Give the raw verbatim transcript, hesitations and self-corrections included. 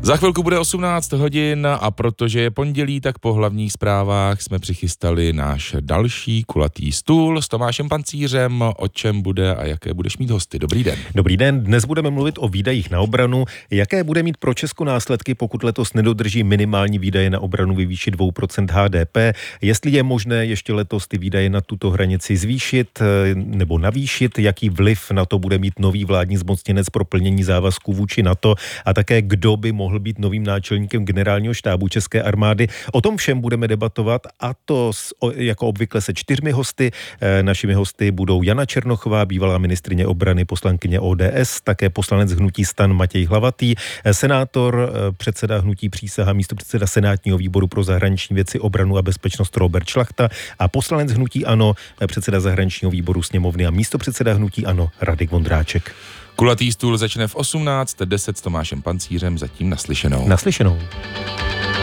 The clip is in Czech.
Za chvilku bude osmnáct hodin a protože je pondělí, tak po hlavních zprávách jsme přichystali náš další kulatý stůl s Tomášem Pancířem. O čem bude a jaké budeš mít hosty? Dobrý den. Dobrý den, dnes budeme mluvit o výdajích na obranu. Jaké bude mít pro Česko následky, pokud letos nedodrží minimální výdaje na obranu ve výši dvě procenta H D P? Jestli je možné ještě letos ty výdaje na tuto hranici zvýšit nebo navýšit? Jaký vliv na to bude mít nový vládní zmocněnec pro plnění závazků vůči NATO? A také kdo by mohl být novým náčelníkem generálního štábu České armády? O tom všem budeme debatovat, a to s, o, jako obvykle se čtyřmi hosty. E, našimi hosty budou Jana Černochová, bývalá ministryně obrany, poslankyně O D S, také poslanec hnutí STAN Matěj Hlavatý, e, senátor, e, předseda hnutí Přísaha, místopředseda senátního výboru pro zahraniční věci, obranu a bezpečnost Robert Šlachta a poslanec hnutí ANO, e, předseda zahraničního výboru sněmovny a místopředseda hnutí ANO Radek Vondráček. Kulatý stůl začne v osmnáct deset s Tomášem Pancířem, zatím naslyšenou. Naslyšenou.